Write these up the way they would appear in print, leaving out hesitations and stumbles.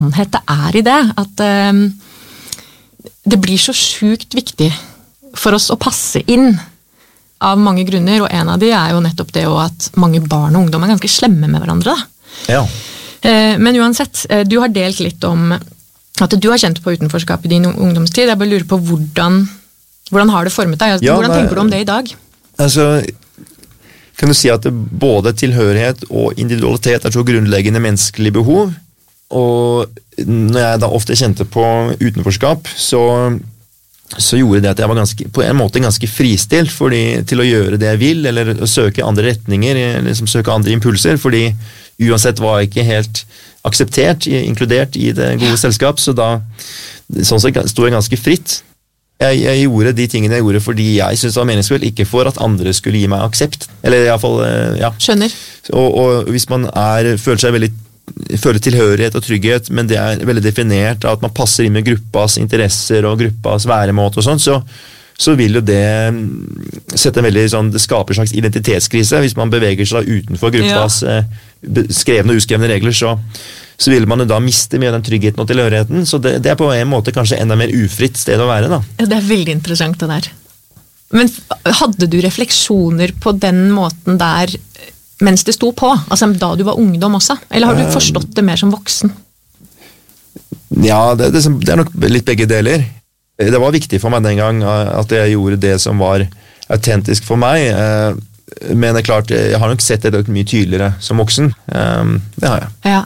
sannhet det I det, at det blir så sjukt viktig for oss å passe inn av mange grunner, og en av de jo nettopp det at mange barn og ungdom ganske slemme med hverandre. Da. Ja. Men uansett, du har delt litt om at du har kjent på utenforskap I din ungdomstid. Jeg bare lurer på hvordan har det formet deg? Hvordan tenker du om det I dag? Altså, kan du si at både tilhørighet og individualitet så grunnleggende menneskelige behov, og når jeg da ofte kjente på utenforskap, så gjorde det at jeg var på en måte ganske fristilt til å gjøre det jeg vil, eller å søke andre retninger, eller liksom søke andre impulser, fordi uansett var jeg ikke helt akseptert, inkludert I det gode selskap, så da sånn sett stod jeg ganske fritt. Jeg gjorde de tingene jeg gjorde fordi jeg synes det var meningsfullt, ikke for at andre skulle gi meg aksept. Eller I hvert fall, ja. Skjønner. Og hvis man føler tilhørighet og trygghet, men det veldig definert av at man passer inn med gruppas interesser og gruppas væremåte og sånt, så vil jo det sette det skaper en slags identitetskrise hvis man beveger seg utenfor gruppas skrevne og uskrevne regler, så vil man jo da miste mye av den tryggheten og tilhørigheten, så det på en måte kanskje enda mer ufritt sted å være da. Ja, det veldig interessant det der. Men hadde du refleksjoner på den måten der mens det sto på, altså da du var ungdom også, eller har du forstått det mer som voksen? Ja, det nok litt begge deler. Det var viktig for meg den gang at jeg gjorde det som var autentisk for meg, men det klart, jeg har nok sett det mye tydeligere som voksen. Det har jeg. Ja.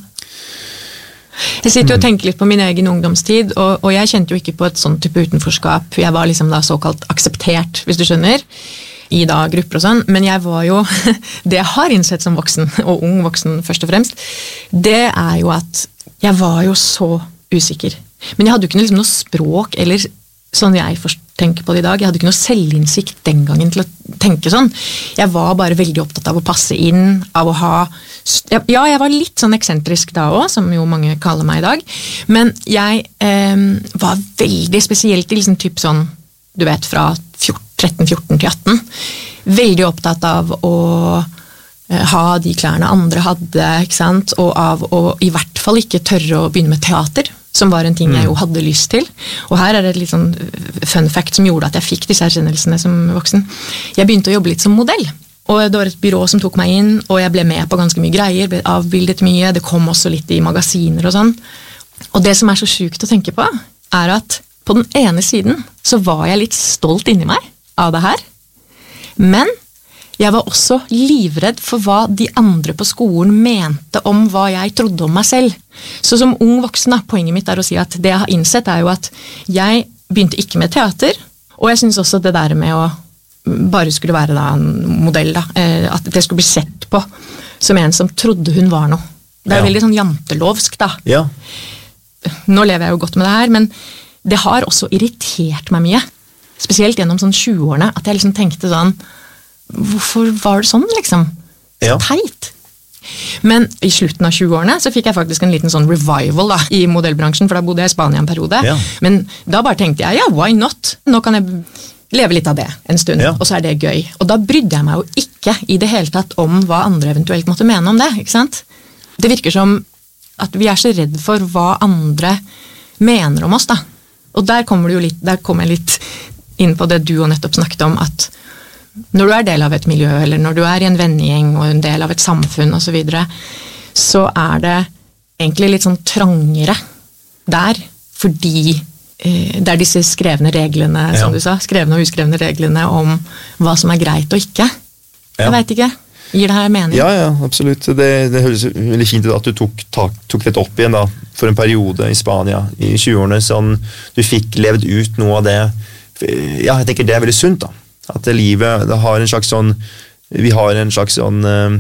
Jeg sitter og tenker litt på min egen ungdomstid, og jeg kjente jo ikke på et sånt type utenforskap. Jeg var liksom da såkalt akseptert, hvis du skjønner, I da grupper og sånn, men jeg var jo, det jeg har innsett som voksen, og ung voksen først og fremst, det jo at jeg var jo så usikker. Men jeg hadde jo ikke liksom noe språk, eller sånn jeg tenker på det I dag, jeg hadde ikke noe selvinnsikt den gangen til å tenke sånn. Jeg var bare veldig opptatt av å passe inn, av å ha jeg var litt sånn eksentrisk da også, som jo mange kaller meg I dag, men jeg var veldig spesielt I liksom typ sånn, du vet, fra 13-14 til 18, veldig opptatt av å ha de klærne andre hadde, ikke sant? Og av å I hvert fall ikke tørre å begynne med teater, som var en ting jeg jo hadde lyst til. Og her det et litt sånn fun fact som gjorde at jeg fikk disse erkjennelsene som voksen. Jeg begynte å jobbe litt som modell. Og det var et byrå som tok meg inn, og jeg ble med på ganske mye greier, ble avbildet mye, det kom også litt I magasiner og sånn. Og det som så sykt å tenke på, at på den ene siden så var jeg litt stolt inni meg av det her, men jeg var også livredd for hva de andre på skolen mente om hva jeg trodde om meg selv. Så som ung voksen, poenget mitt å si at det jeg har innsett jo at jeg begynte ikke med teater, og jeg synes også det der med å bare skulle være da en modell da, at det skulle bli sett på som en som trodde hun var noe. Det veldig sånn jantelovsk da. Ja. Nå lever jeg jo godt med det her, men det har også irritert meg mye, spesielt gjennom sånn 20-årene, at jeg liksom tenkte sånn, hvorfor var det sånn liksom? Så teit. Men I slutten av 20-årene så fikk jeg faktisk en liten sånn revival da, I modellbransjen, for da bodde jeg I Spania en periode. Ja. Men da bare tenkte jeg, ja, why not? Nå kan jeg leve litt av det en stund, og så det gøy. Og da brydde jeg meg jo ikke I det hele tatt om hva andre eventuelt måtte mene om det, ikke sant? Det virker som at vi så redd for hva andre mener om oss da. Og der kommer jeg litt inn på det du og nettopp snakket om, at når du del av et miljø, eller når du I en vennegjeng og en del av et samfunn og så videre, så det egentlig litt sånn trangere der, fordi det disse skrevne reglene, som du sa, skrevne og uskrevne reglene om hva som greit og ikke. Jeg vet ikke. Gir det her mening? Ja, absolutt. Det høres veldig fint ut at du tok dette opp igjen da, for en periode I Spania I 20-årene, sånn du fikk levd ut noe av det. Ja, jeg tenker det veldig sunt da. At livet, det har en slags sånn, vi har en slags sånn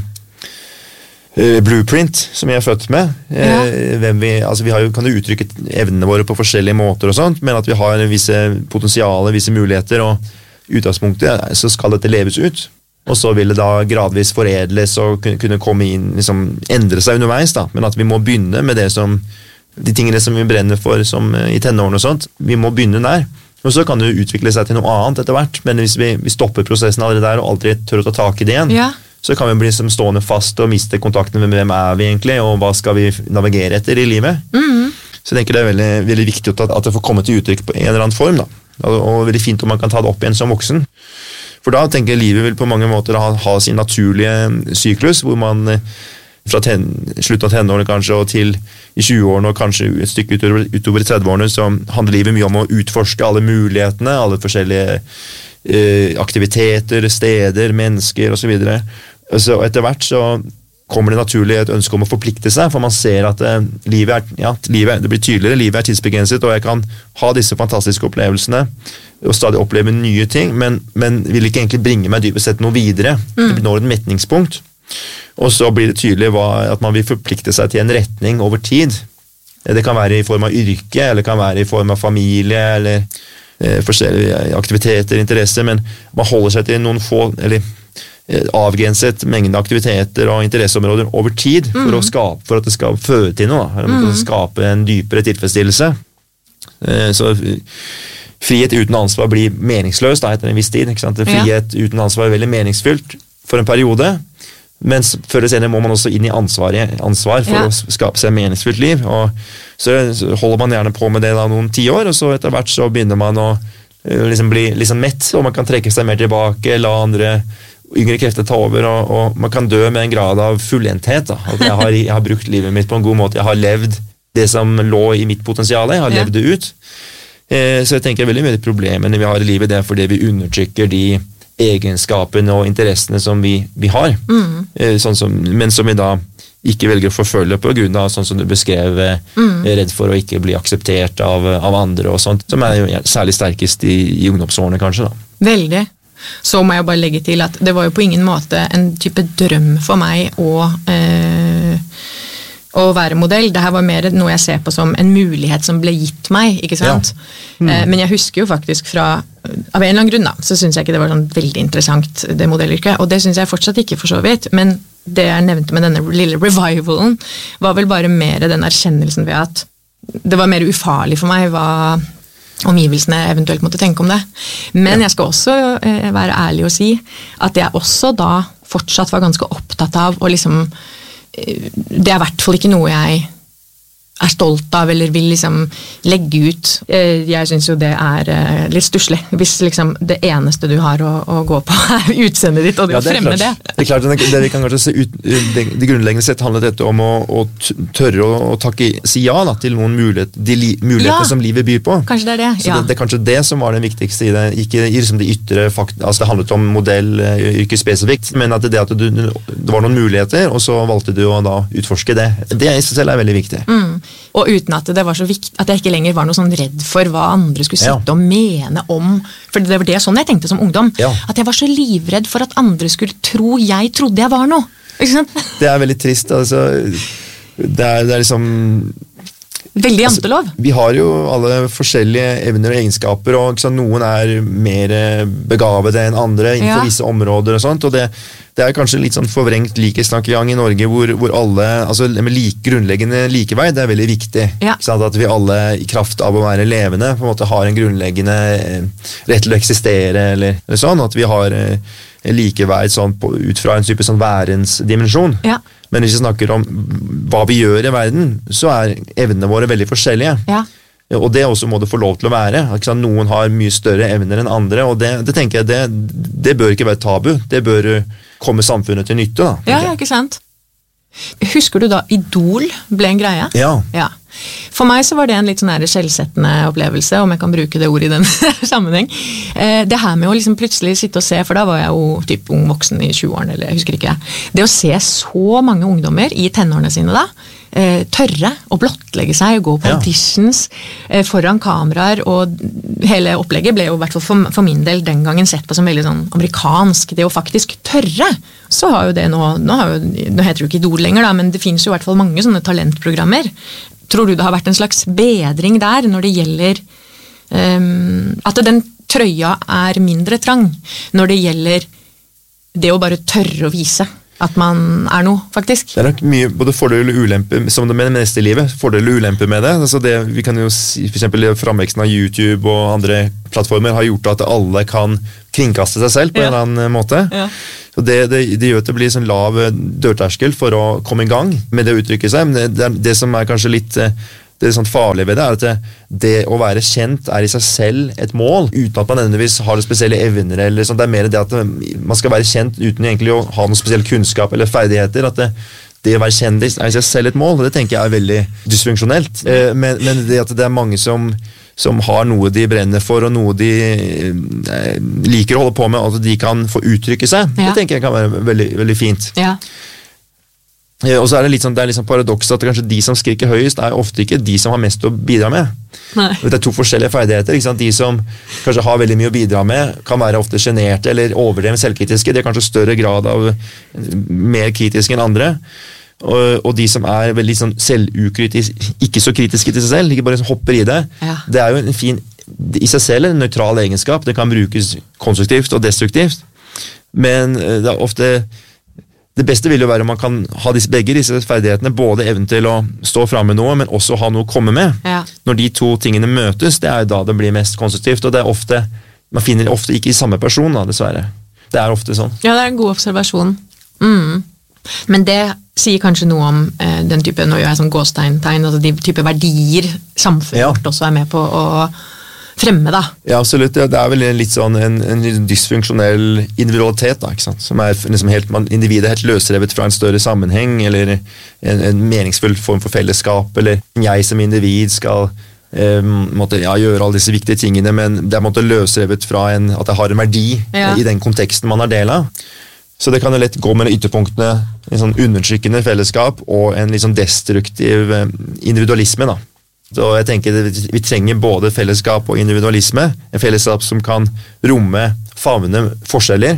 blueprint som vi født med. Hvem vi kan jo uttrykke evnene våre på forskjellige måter og sånt, men at vi har visse potensialer, visse muligheter, og utgangspunktet så skal dette leves ut. Og så vil det da gradvis foredles og kunne komme inn, liksom endre seg underveis da, men at vi må begynne med det som, de tingene som vi brenner for som I tenårene og sånt, vi må begynne der. Og så kan det utvikle seg til noe annet etter hvert, men hvis vi stopper prosessen allerede der og aldri tør å ta tak I det igjen, så kan vi bli som stående fast og miste kontakten med hvem vi egentlig, og hva skal vi navigere etter I livet. Så jeg tenker det veldig, veldig viktig at det får komme til uttrykk på en eller annen form, da. Og veldig fint om man kan ta det opp igjen som voksen. For da tenker jeg livet vil på mange måter ha sin naturlige syklus, hvor man fra slutten av tenårene kanskje og til i 20-årene og kanskje et stykke utover i 30-årene, så handler livet mye om å utforske alle mulighetene, alle forskjellige aktiviteter, steder, mennesker og så videre. Så etter hvert så kommer det naturlig et ønske om å forplikte seg, for man ser at livet det blir tydeligere, livet er tidsbegrenset, og jeg kan ha disse fantastiske opplevelsene, og stadig oppleve nye ting, men vil ikke egentlig bringe meg dypest sett noe videre. Det når et metningspunkt. Og så blir det tydelig at man vil forplikte seg til en retning over tid. Det kan være i form av yrke, eller det kan være i form av familie, eller forskjellige aktiviteter, interesser, men man holder seg til noen få, eller avgrenset mengde aktiviteter og interesseområder over tid for at det skal føre til noe, for å skape en dypere tilfredsstillelse. Så frihet uten ansvar blir meningsløst etter en viss tid. Ikke sant? Frihet uten ansvar er veldig meningsfylt for en periode, men før eller senere må man også inn i ansvar for å skape seg et meningsfylt liv. Og så holder man gjerne på med det da noen 10 år, og så etter hvert så begynner man å liksom bli liksom mett, og man kan trekke seg mer tilbake, la andre yngre krefter ta over, og man kan dø med en grad av fullendthet. At jeg har brukt livet mitt på en god måte, jeg har levd det som lå i mitt potensial, jeg har levd det ut. Så jeg tenker veldig mye problemene vi har i livet, det er fordi vi undertrykker de egenskapene og interessene som vi har, men som vi da ikke velger å forfølge på grunn av, sånn som du beskrev, redd for å ikke bli akseptert av andre og sånt, som er jo særlig sterkest i ungdomsårene kanskje da. Veldig. Så må jeg bare legge til at det var jo på ingen måte en type drøm for meg å være modell. Dette var mer noe jeg ser på som en mulighet som ble gitt meg, ikke sant? Ja. Men jeg husker jo faktisk av en eller annen grunn da, så synes jeg ikke det var sånn veldig interessant, det modellyrket, og det synes jeg fortsatt ikke for så vidt, men det jeg nevnte med denne lille revivalen, var vel bare mer den erkjennelsen ved at det var mer ufarlig for meg hva omgivelsene eventuelt måtte tenke om det. Men jeg skal også være ærlig og si at jeg også da fortsatt var ganske opptatt av å liksom, det er i hvert fall ikke noe jeg er stolt av eller vil liksom legge ut. Jeg synes jo det er litt stusslig hvis liksom det eneste du har å gå på er utseendet ditt, og det å fremme det. Det er klart, det vi kan kanskje se ut, det grunnleggende sett handler dette om å tørre å si ja da, til noen muligheter som livet byr på. Kanskje det er det, Så det er kanskje det som var det viktigste i det, ikke i liksom det ytre altså det handlet om modellyrket spesifikt, men at det var noen muligheter, og så valgte du å da utforske det. Det i seg selv er veldig viktig. Og uten at det var så viktig, at jeg ikke lenger var noe sånn redd for hva andre skulle sitte og mene om, for det var det sånn jeg tenkte som ungdom, at jeg var så livredd for at andre skulle tro jeg trodde jeg var noe. Ikke sant? Det er veldig trist, altså. Det er liksom veldig jantelov. Vi har jo alle forskjellige evner og egenskaper, og noen er mer begavede enn andre innenfor visse områder og sånt, og det er kanskje litt sånn forvrengt likhetstankegang i Norge, hvor alle, altså med grunnleggende likeverd, det er veldig viktig. Sånn at vi alle, i kraft av å være levende, på en måte har en grunnleggende rett til å eksistere, eller sånn, at vi har likeverd sånn ut fra en type sånn værensdimensjon. Men hvis vi snakker om hva vi gjør i verden, så er evnene våre veldig forskjellige. Og det også må det få lov til å være. Noen har mye større evner enn andre, og det tenker jeg, det bør ikke være tabu. Det bør komme samfunnet til nytte. Da, ja, ikke sant? Husker du da Idol ble en greie? Ja. For meg så var det en litt sånn skjellsettende opplevelse, om jeg kan bruke det ordet i den sammenheng. Det her med å liksom plutselig sitte og se, for da var jeg jo typ ung voksen i 20-årene, eller jeg husker ikke. Det å se så mange ungdommer i tenårene sine da, tørre å blottlegge seg og gå på auditions foran kameraer, og hele opplegget ble jo i hvert fall for min del den gangen sett på som veldig sånn amerikansk, det å faktisk tørre. Så har jo det nå heter det jo ikke Idol lenger da, men det finnes jo i hvert fall mange sånne talentprogrammer. Tror du det har vært en slags bedring der når det gjelder at den trøya er mindre trang når det gjelder det å bare tørre å vise at man er noe, faktisk? Det er nok mye, både fordel og ulempe, som det med det meste i livet, fordel og ulempe med det. Altså vi kan jo si, for eksempel framveksten av YouTube og andre plattformer har gjort at alle kan kringkaste seg selv på en eller annen måte. Så det gjør at det blir sånn lav dørterskel for å komme i gang med det å uttrykke seg, men det som er kanskje litt det sånn farlige ved det er at det å være kjent er i seg selv et mål, uten at man nødvendigvis har det spesielle evner, eller sånt. Det er mer det at man skal være kjent uten egentlig å ha noen spesiell kunnskap eller ferdigheter, at det å være kjendis er i seg selv et mål, og det tenker jeg er veldig dysfunksjonelt. Men det at det er mange som har noe de brenner for, og noe de liker å holde på med, at de kan få uttrykke seg, det tenker jeg kan være veldig, veldig fint. Ja. Og så er det litt sånn paradoks at kanskje de som skriker høyest er ofte ikke de som har mest å bidra med. Nei. Det er to forskjellige ferdigheter, ikke sant? De som kanskje har veldig mye å bidra med, kan være ofte generte eller overdrevet selvkritiske. De har kanskje større grad av mer kritiske enn andre. Og de som er veldig sånn selvukritisk, ikke så kritiske til seg selv, ikke bare hopper i det. Ja. Det er jo en fin, i seg selv en nøytral egenskap. Det kan brukes konstruktivt og destruktivt. Men det er ofte det beste vil jo være om man kan ha begge disse ferdighetene, både evnen til å stå frem med noe, men også ha noe å komme med. Ja. Når de to tingene møtes, det er jo da det blir mest konstruktivt, og det er ofte, man finner ofte ikke i samme person, da, dessverre. Det er ofte sånn. Ja, det er en god observasjon. Men det sier kanskje noe om den type, nå gjør jeg sånn gåstegn, altså de type verdier samfunnet vårt også er med på å fremme, da. Ja, absolutt. Det er vel litt sånn en dysfunksjonell individualitet, da, ikke sant? Som er liksom individet helt løsrevet fra en større sammenheng, eller en meningsfull form for fellesskap, eller jeg som individ skal gjøre alle disse viktige tingene, men det er løsrevet fra at det har en verdi i den konteksten man er del av. Så det kan jo lett gå med ytterpunktene, en sånn undertrykkende fellesskap og en litt sånn destruktiv individualisme, da. Så jeg tenker vi trenger både fellesskap og individualisme, en fellesskap som kan romme, favne forskjeller.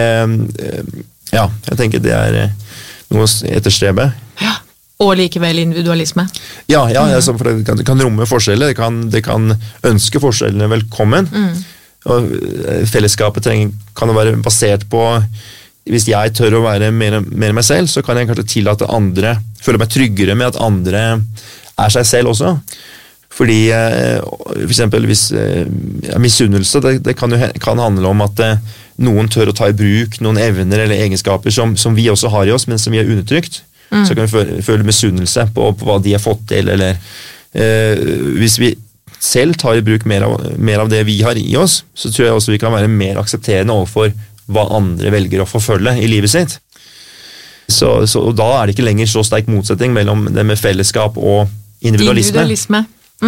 Jeg tenker det er noe å etterstrebe. Ja, og likevel individualisme. Ja, for det kan romme forskjeller, det kan ønske forskjellene velkommen. Og fellesskapet kan være basert på, hvis jeg tør å være mer meg selv, så kan jeg kanskje tillate andre, føle meg tryggere med at andre er seg selv også. Fordi for eksempel hvis misunnelse, det kan handle om at noen tør å ta i bruk noen evner eller egenskaper som vi også har i oss, men som vi har undertrykt. Så kan vi føle misunnelse på hva de har fått til, eller hvis vi selv tar i bruk mer av det vi har i oss, så tror jeg også vi kan være mer aksepterende overfor hva andre velger å forfølge i livet sitt. Så da er det ikke lenger så sterk motsetning mellom det med fellesskap og individualisme.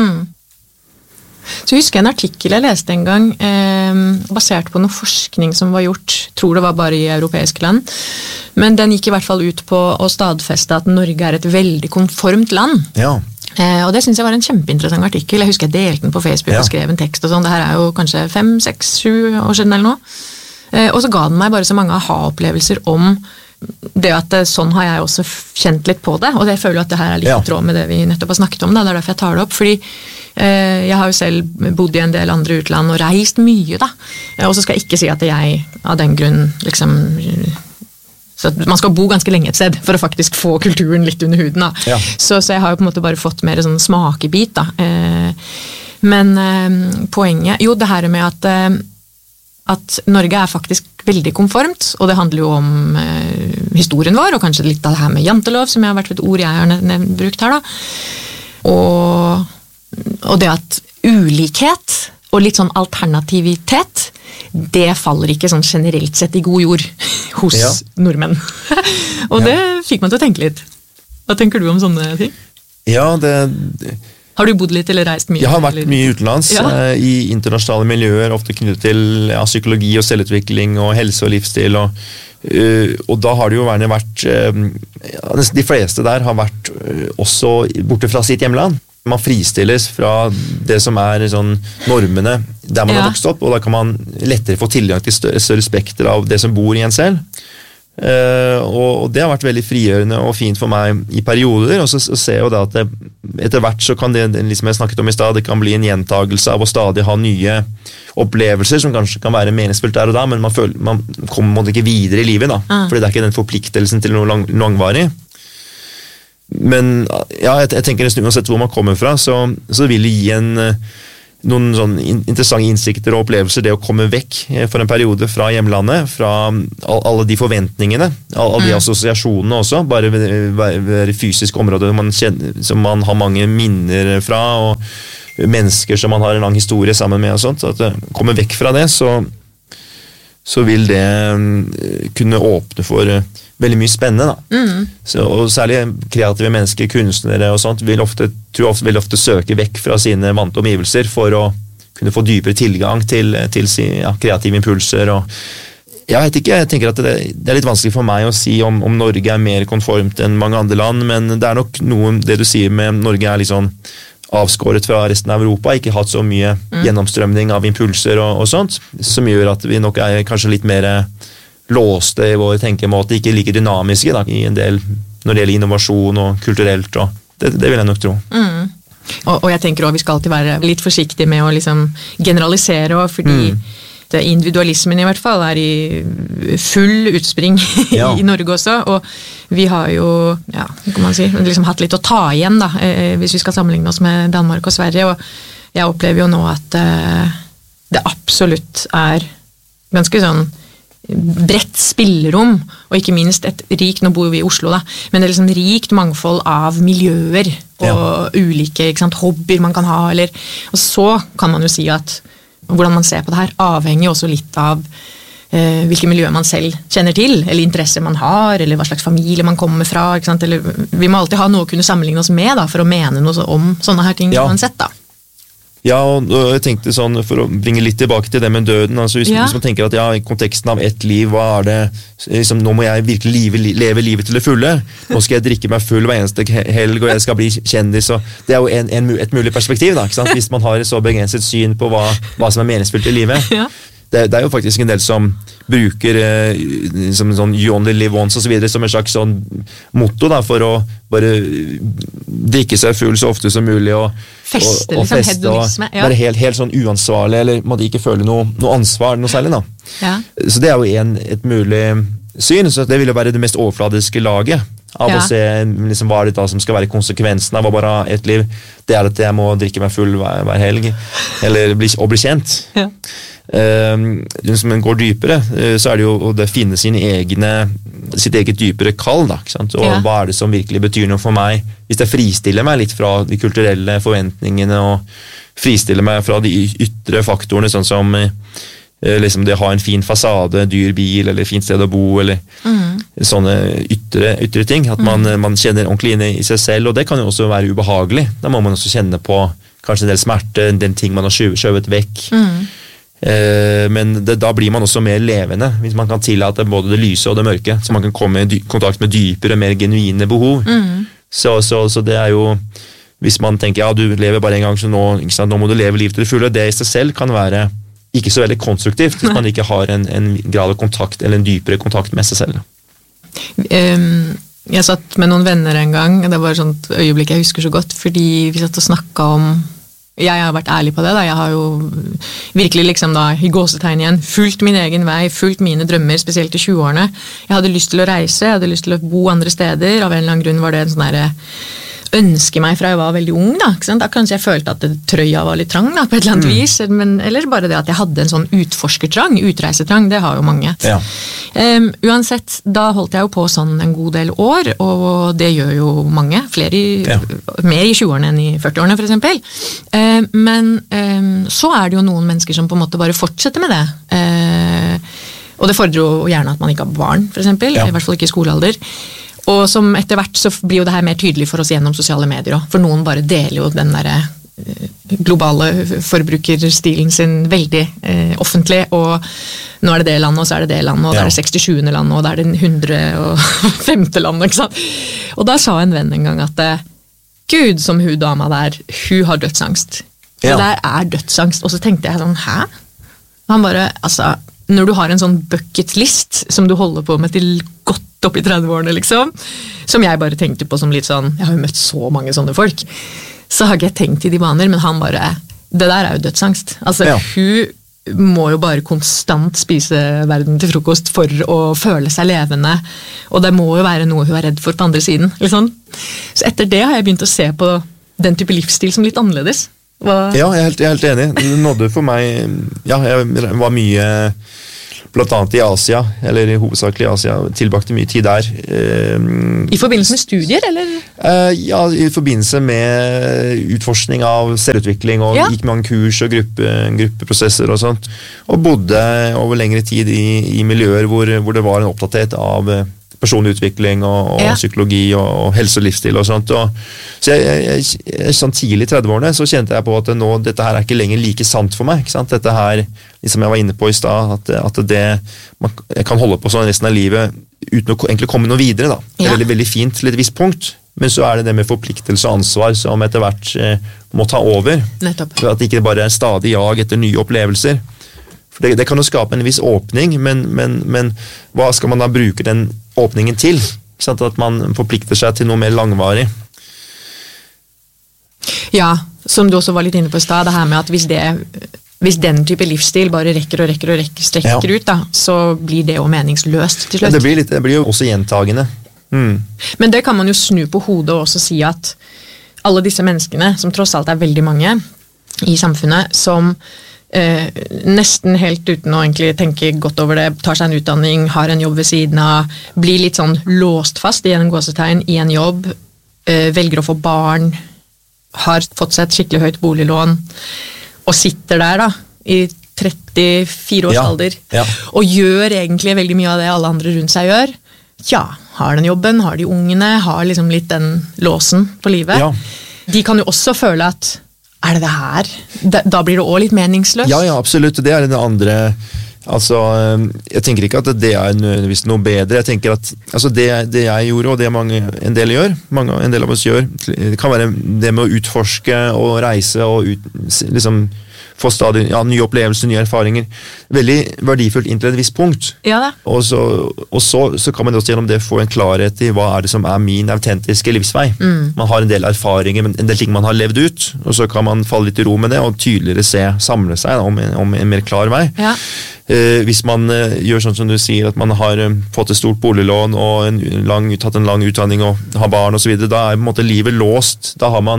Så husker jeg en artikkel jeg leste en gang, basert på noe forskning som var gjort, tror det var bare i europeiske land, men den gikk i hvert fall ut på å stadfeste at Norge er et veldig konformt land. Ja. Og det synes jeg var en kjempeinteressant artikkel. Jeg husker jeg delte den på Facebook og skrev en tekst og sånn. Det her er jo kanskje 5, 6, 7 år siden eller noe. Og så ga den meg bare så mange aha-opplevelser om det at sånn har jeg også kjent litt på det, og jeg føler at det her er litt i tråd med det vi nettopp har snakket om, da. Det er derfor jeg tar det opp, fordi jeg har jo selv bodd i en del andre utland og reist mye, da. Og så skal jeg ikke si at jeg av den grunn liksom, så man skal bo ganske lenge et sted for å faktisk få kulturen litt under huden, da. Ja. Så jeg har jo på en måte bare fått mer sånn smakebit, da. Men poenget, jo det her med at Norge er faktisk veldig konformt, og det handler jo om historien vår, og kanskje litt av det her med jantelov, som har vært et ord jeg har brukt her, da. Og det at ulikhet og litt sånn alternativitet, det faller ikke sånn generelt sett i god jord hos nordmenn. Og det fikk man til å tenke litt. Hva tenker du om sånne ting? Ja, har du bodd litt eller reist mye? Jeg har vært mye utenlands, i internasjonale miljøer, ofte knyttet til psykologi og selvutvikling og helse og livsstil. Og da har det jo vært de fleste der har vært også borte fra sitt hjemland. Man fristilles fra det som er sånn normene der man har vokst opp, og da kan man lettere få tilgang til større spekter av det som bor i en selv. Og det har vært veldig frigjørende og fint for meg i perioder, og så ser jeg jo da at etter hvert så kan det, liksom jeg snakket om i sted, det kan bli en gjentagelse av å stadig ha nye opplevelser som kanskje kan være meningsfullt der og da, men man kommer ikke videre i livet da, fordi det er ikke den forpliktelsen til noe langvarig. Men jeg tenker nesten uansett hvor man kommer fra, så vil det gi noen sånn interessante innsikter og opplevelser, det å komme vekk for en periode fra hjemlandet, fra alle de forventningene, alle de assosiasjonene også, bare ved fysisk område som man har mange minner fra, og mennesker som man har en lang historie sammen med og sånt, så at komme vekk fra det, så vil det kunne åpne for veldig mye spennende da. Så, og særlig kreative mennesker, kunstnere og sånt, vil ofte søke vekk fra sine vante omgivelser for å kunne få dypere tilgang til kreative impulser. Og jeg vet ikke, jeg tenker at det er litt vanskelig for meg å si om Norge er mer konformt enn mange andre land, men det er nok det du sier med Norge er litt sånn avskåret fra resten av Europa, ikke hatt så mye gjennomstrømning av impulser og sånt, som gjør at vi nok er kanskje litt mer låste i vår tenkemåte, ikke like dynamiske da, i en del, når det gjelder innovasjon og kulturelt, og det vil jeg nok tro. Og jeg tenker også vi skal alltid være litt forsiktige med å liksom generalisere, fordi individualismen i hvert fall er i full utspring i Norge også, og vi har jo, kan man si, liksom hatt litt å ta igjen da, hvis vi skal sammenligne oss med Danmark og Sverige, og jeg opplever jo nå at det absolutt er ganske sånn bredt spillerom, og ikke minst et rikt, nå bor vi i Oslo da, men det er liksom rikt mangfold av miljøer og ulike hobbyer man kan ha, og så kan man jo si at hvordan man ser på det her avhenger også litt av hvilke miljøer man selv kjenner til, eller interesser man har, eller hva slags familie man kommer fra, ikke sant? Eller, vi må alltid ha noe å kunne sammenligne oss med da, for å mene noe om sånne her ting uansett da. Ja, og jeg tenkte sånn, for å bringe litt tilbake til det med døden, altså hvis man tenker at i konteksten av ett liv, hva er det, liksom, nå må jeg virkelig leve livet til det fulle, nå skal jeg drikke meg full hver eneste helg, og jeg skal bli kjendis, og det er jo et mulig perspektiv da, ikke sant? Hvis man har et så begrenset syn på hva som er meningsfullt i livet. Det er jo faktisk en del som bruker som sånn you only live once og så videre, som en slags sånn motto da, for å bare drikke seg full så ofte som mulig og feste og være helt sånn uansvarlig, eller måtte ikke føle noe ansvar, noe særlig da. Så det er jo et mulig syn, så det vil jo være det mest overfladiske laget av å se liksom, hva er det da som skal være konsekvensen av å bare ha et liv. Det er at jeg må drikke meg full hver helg, eller bli kjent. Hvis man går dypere, så er det jo å finne sitt eget dypere kall da, ikke sant? Og hva er det som virkelig betyr noe for meg, hvis jeg fristiller meg litt fra de kulturelle forventningene og fristiller meg fra de ytre faktorene, sånn som liksom det å ha en fin fasade, dyr bil eller fint sted å bo, eller sånne ytre ting, at man kjenner ordentlig inn i seg selv, og det kan jo også være ubehagelig. Da må man også kjenne på kanskje en del smerte, den ting man har skjøvet vekk. Men da blir man også mer levende hvis man kan tillate både det lyse og det mørke, så man kan komme i kontakt med dypere, mer genuine behov. Så det er jo, hvis man tenker du lever bare en gang, så nå må du leve livet til det fulle, det i seg selv kan være ikke så veldig konstruktivt hvis man ikke har en grad av kontakt eller en dypere kontakt med seg selv. Jeg satt med noen venner en gang, det var et sånt øyeblikk jeg husker så godt, fordi vi satt og snakket om, jeg har vært ærlig på det da, jeg har jo virkelig liksom da, i gåsetegn igjen, fulgt min egen vei, fulgt mine drømmer, spesielt i 20-årene. Jeg hadde lyst til å reise, jeg hadde lyst til å bo andre steder, av en eller annen grunn var det en sånn der ønske meg fra jeg var veldig ung da, ikke sant? Da kanskje jeg følte at trøya var litt trang da, på et eller annet vis, men eller bare det at jeg hadde en sånn utforskertrang, utreisetrang, det har jo mange. Uansett, da holdt jeg jo på sånn en god del år, og det gjør jo mange, mer i 20-årene enn i 40-årene for eksempel. Men så er det jo noen mennesker som på en måte bare fortsetter med det. Og det fordrer jo gjerne at man ikke har barn, for eksempel, i hvert fall ikke i skolealder. Og som etter hvert så blir jo det her mer tydelig for oss gjennom sosiale medier også, for noen bare deler jo den der globale forbrukerstilen sin veldig offentlig, og nå er det landet, og så er det landet, og da er det 67. landet, og da er det 105. landet, ikke sant? Og da sa en venn en gang at Gud, som hun dama der, hun har dødsangst. Og der er dødsangst, og så tenkte jeg sånn, hæ? Han bare, altså, når du har en sånn bucket list som du holder på med til godt opp i 30-årene liksom, som jeg bare tenkte på som litt sånn, jeg har jo møtt så mange sånne folk, så har ikke jeg tenkt i de baner, men han bare, det der er jo dødsangst. Altså, hun må jo bare konstant spise verden til frokost for å føle seg levende, og det må jo være noe hun er redd for på andre siden, liksom. Så etter det har jeg begynt å se på den type livsstil som litt annerledes. Ja, jeg er helt enig. Det nådde for meg, ja, jeg var mye, blant annet i Asia, eller hovedsakelig i Asia, tilbrakte mye tid der. I forbindelse med studier, eller? Ja, i forbindelse med utforskning av selvutvikling, og gikk mange kurs og gruppeprosesser og sånt, og bodde over lengre tid i miljøer hvor det var en opptatthet av personlig utvikling og psykologi og helse og livsstil og sånt. Så jeg sånn tidlig i 30-årene så kjente jeg på at dette her er ikke lenger like sant for meg. Ikke sant? Dette her, liksom jeg var inne på i sted, at jeg kan holde på sånn resten av livet uten å egentlig komme noe videre. Da. Det er veldig, veldig fint til et visst punkt, men så er det med forpliktelse og ansvar som etter hvert må ta over. Nettopp. For at det ikke bare er stadig jag etter nye opplevelser. For det kan jo skape en viss åpning, men hva skal man da bruke den åpningen til? Sånn at man forplikter seg til noe mer langvarig. Ja, som du også var litt inne på i sted, det her med at hvis den type livsstil bare rekker strekker ut, da, så blir det jo meningsløst til slutt. Ja, det blir jo også gjentagende. Men det kan man jo snu på hodet og også si at alle disse menneskene, som tross alt er veldig mange i samfunnet, som nesten helt uten å egentlig tenke godt over det, tar seg en utdanning, har en jobb ved siden av, blir litt sånn låst fast i en gåsetegn i en jobb, velger å få barn, har fått seg et skikkelig høyt boliglån, og sitter der da, i 34 års alder, og gjør egentlig veldig mye av det alle andre rundt seg gjør. Ja, har den jobben, har de ungene, har liksom litt den låsen på livet. De kan jo også føle at er det her? Da blir det også litt meningsløst. Ja, absolutt. Det er den andre, altså, jeg tenker ikke at det er nødvendigvis noe bedre. Jeg tenker at altså det jeg gjorde, og det en del av oss gjør, det kan være det med å utforske og reise og liksom få stadig nye opplevelser, nye erfaringer. Veldig verdifullt inntil et visst punkt. Ja da. Og så kan man også gjennom det få en klarhet i hva er det som er min autentiske livsvei. Man har en del erfaringer, en del ting man har levd ut, og så kan man falle litt i ro med det, og tydeligere samle seg om en mer klar vei. Ja. Hvis man gjør sånn som du sier, at man har fått et stort boliglån og tatt en lang utdanning og har barn og så videre, da er på en måte livet låst.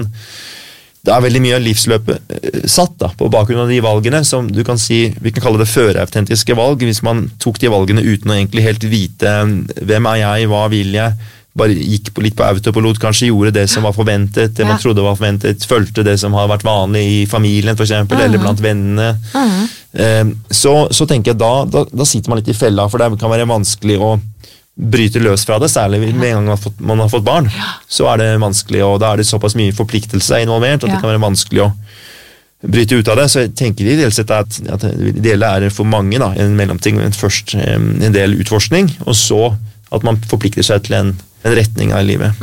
Det er veldig mye av livsløpet satt da, på bakgrunn av de valgene, som du kan si, vi kan kalle det førerautentiske valg, hvis man tok de valgene uten å egentlig helt vite hvem er jeg, hva vil jeg, bare gikk litt på autopilot, kanskje gjorde det som var forventet, det man trodde var forventet, følte det som har vært vanlig i familien for eksempel, eller blant vennene. Så tenker jeg da sitter man litt i fella, for det kan være vanskelig å bryte løs fra det, særlig med en gang man har fått barn, så er det vanskelig, og da er det såpass mye forpliktelse involvert, at det kan være vanskelig å bryte ut av det, så jeg tenker ideelt sett at det ideelle er for mange da, en mellomting, men først en del utforskning, og så at man forplikter seg til en retning av livet.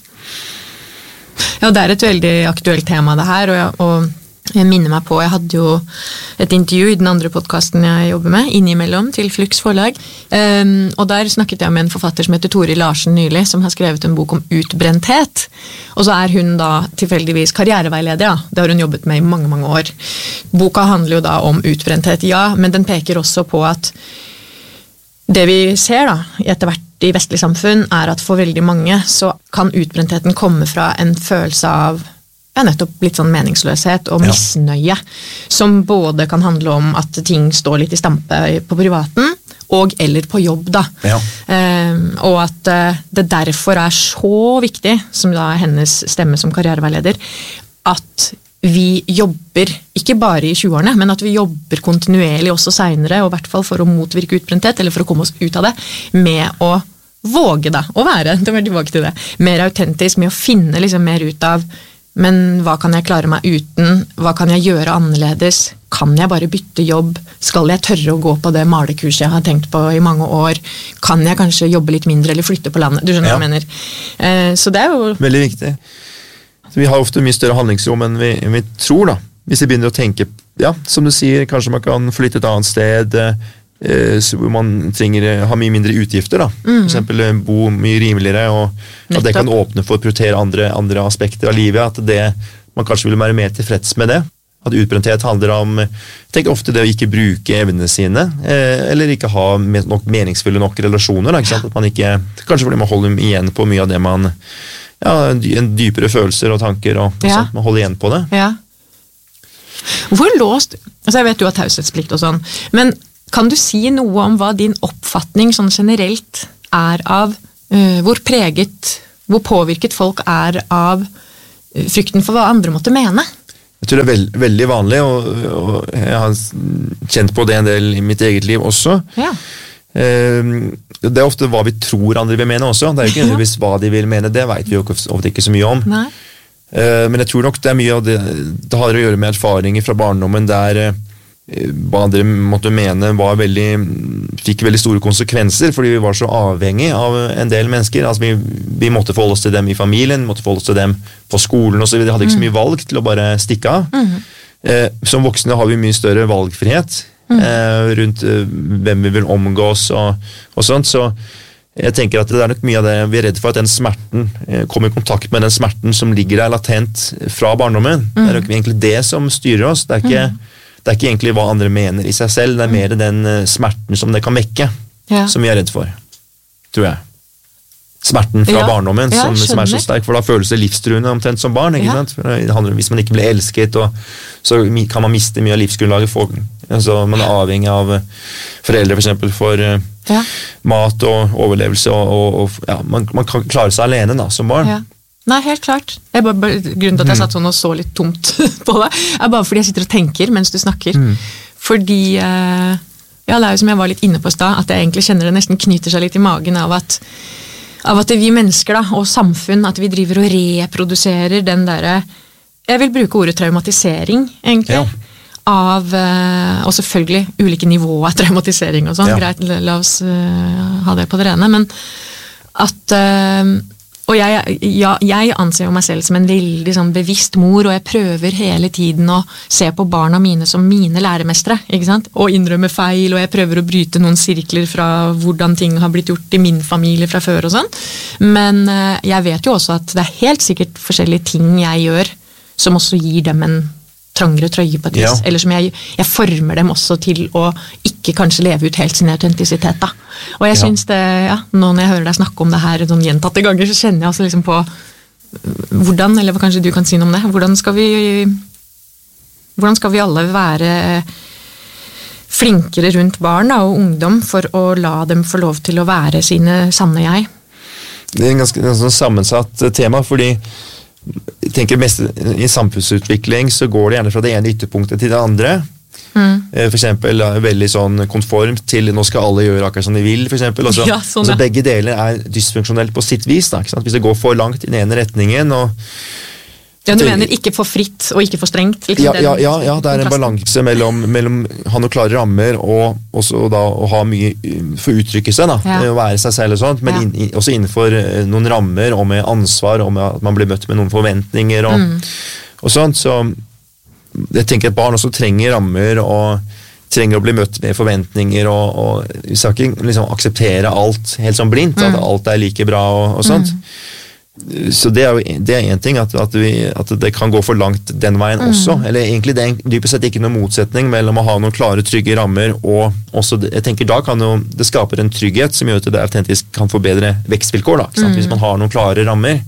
Ja, det er et veldig aktuelt tema det her, og jeg minner meg på, jeg hadde jo et intervju i den andre podcasten jeg jobber med, innimellom til Flux forlag, og der snakket jeg med en forfatter som heter Tori Larsen nylig, som har skrevet en bok om utbrenthet, og så er hun da tilfeldigvis karriereveileder, det har hun jobbet med i mange, mange år. Boka handler jo da om utbrenthet, men den peker også på at det vi ser da, etter hvert i vestlig samfunn, er at for veldig mange så kan utbrentheten komme fra en følelse av nettopp litt sånn meningsløshet og misnøye, som både kan handle om at ting står litt i stampe på privaten, og eller på jobb da. Og at det derfor er så viktig, som da er hennes stemme som karriereveileder, at vi jobber, ikke bare i 20-årene, men at vi jobber kontinuerlig også senere, og i hvert fall for å motvirke utbrenthet, eller for å komme oss ut av det, med å våge da, å være, tilbake til det, mer autentisk, med å finne liksom mer ut av men hva kan jeg klare meg uten? Hva kan jeg gjøre annerledes? Kan jeg bare bytte jobb? Skal jeg tørre å gå på det malekurset jeg har tenkt på i mange år? Kan jeg kanskje jobbe litt mindre eller flytte på landet? Du skjønner hva jeg mener. Så det er jo veldig viktig. Vi har ofte mye større handlingsrom enn vi tror da. Hvis vi begynner å tenke, som du sier, kanskje man kan flytte et annet sted, hvor man trenger ha mye mindre utgifter da. For eksempel bo mye rimeligere, og at det kan åpne for å prioritere andre aspekter av livet, at man kanskje vil være mer tilfreds med det. At utbrenthet handler om, tenk ofte det å ikke bruke evnene sine, eller ikke ha meningsfulle nok relasjoner da, ikke sant? At man ikke, kanskje fordi man holder igjen på mye av det man, en dypere følelser og tanker, og sånt, man holder igjen på det. Hvor låst, altså jeg vet du har taushetsplikt og sånn, men kan du si noe om hva din oppfatning sånn generelt er av hvor påvirket folk er av frykten for hva andre måtte mene? Jeg tror det er veldig vanlig, og jeg har kjent på det en del i mitt eget liv også. Ja. Det er ofte hva vi tror andre vil mene også. Det er jo ikke nødvendigvis hva de vil mene, det vet vi jo ofte ikke så mye om. Nei. Men jeg tror nok det er mye av det har å gjøre med erfaringer fra barndommen der hva andre måtte mene fikk veldig store konsekvenser, fordi vi var så avhengig av en del mennesker. Altså vi måtte forholde oss til dem i familien, måtte forholde oss til dem på skolen og så videre. Vi hadde ikke så mye valg til å bare stikke av. Som voksne har vi mye større valgfrihet rundt hvem vi vil omgås og sånt, så jeg tenker at det er nok mye av det vi er redd for, at den smerten kommer i kontakt med den smerten som ligger der latent fra barndommen. Det er nok egentlig det som styrer oss. Det er ikke egentlig hva andre mener i seg selv, det er mer den smerten som det kan vekke, som vi er redd for, tror jeg. Smerten fra barndommen som er så sterk, for da føles det livstruende omtrent som barn, ikke sant? Det handler om hvis man ikke blir elsket, så kan man miste mye av livsgrunnlaget. Altså, man er avhengig av foreldre for eksempel for mat og overlevelse, og man kan klare seg alene da, som barn. Nei, helt klart. Grunnen til at jeg satt sånn og så litt tomt på det, er bare fordi jeg sitter og tenker mens du snakker. Fordi, det er jo som jeg var litt inne på i sted, at jeg egentlig kjenner det nesten knyter seg litt i magen av at vi mennesker da, og samfunn, at vi driver og reproduserer den der, jeg vil bruke ordet traumatisering, egentlig, og selvfølgelig ulike nivåer av traumatisering og sånn, greit, la oss ha det på det rene, men at, og jeg anser jo meg selv som en veldig sånn bevisst mor, og jeg prøver hele tiden å se på barna mine som mine læremestre, ikke sant? Og innrømme feil, og jeg prøver å bryte noen sirkler fra hvordan ting har blitt gjort i min familie fra før og sånn. Men jeg vet jo også at det er helt sikkert forskjellige ting jeg gjør, som også gir dem en trangere trøye på et vis, eller som jeg former dem også til å ikke kanskje leve ut helt sin autentisitet da. Og jeg synes det, nå når jeg hører deg snakke om det her sånn gjentatte ganger, så kjenner jeg også liksom på hvordan, eller kanskje du kan si noe om det, hvordan skal vi alle være flinkere rundt barn da, og ungdom for å la dem få lov til å være sine sanne jeg? Det er en ganske sammensatt tema, fordi jeg tenker mest i samfunnsutvikling så går det gjerne fra det ene ytterpunktet til det andre. For eksempel veldig sånn konformt til nå skal alle gjøre akkurat som de vil, for eksempel. Så begge deler er dysfunksjonelt på sitt vis, da, ikke sant? Hvis det går for langt i den ene retningen, du mener ikke for fritt og ikke for strengt? Liksom, det er en balanse mellom ha noen klare rammer og også da å ha mye for å uttrykke seg, da, å være seg selv og sånt, men også innenfor noen rammer og med ansvar, og med at man blir møtt med noen forventninger og sånt, så jeg tenker at barn også trenger rammer og trenger å bli møtt med forventninger, og vi skal ikke liksom akseptere alt helt sånn blindt, at alt er like bra og sånt. Så det er en ting at det kan gå for langt den veien også, eller egentlig det er dypest sett ikke noen motsetning mellom å ha noen klare, trygge rammer, og også, jeg tenker da kan jo det skaper en trygghet som gjør at det autentisk kan få bedre vekstvilkår da, ikke sant? Hvis man har noen klare rammer.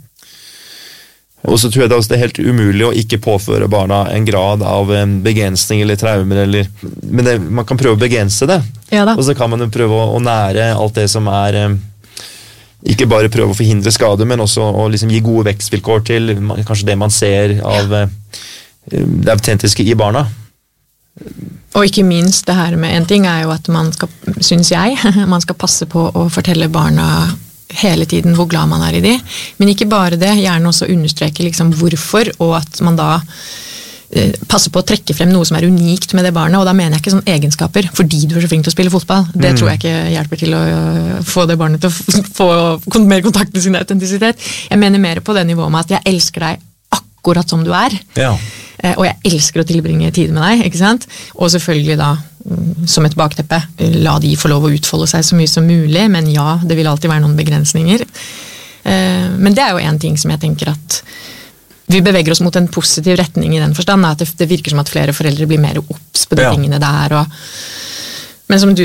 Og så tror jeg det er helt umulig å ikke påføre barna en grad av begrensning eller traumer, men man kan prøve å begrense det, og så kan man jo prøve å nære alt det som er ikke bare prøve å forhindre skade, men også å liksom gi gode vekstvilkår til kanskje det man ser av det autentiske i barna. Og ikke minst det her med en ting er jo at man skal, synes jeg, man skal passe på å fortelle barna hele tiden hvor glad man er i de, men ikke bare det, gjerne også understreke liksom hvorfor, og at man da passe på å trekke frem noe som er unikt med det barnet, og da mener jeg ikke sånn egenskaper, fordi du er så flink til å spille fotball. Det tror jeg ikke hjelper til å få det barnet til å få mer kontakt med sin autentisitet. Jeg mener mer på det nivået med at jeg elsker deg akkurat som du er, og jeg elsker å tilbringe tid med deg, ikke sant? Og selvfølgelig da, som et bakteppe, la de få lov å utfolde seg så mye som mulig, men ja, det vil alltid være noen begrensninger. Men det er jo en ting som jeg tenker at vi beveger oss mot en positiv retning i den forstand, at det virker som at flere foreldre blir mer opps på de tingene der, men som du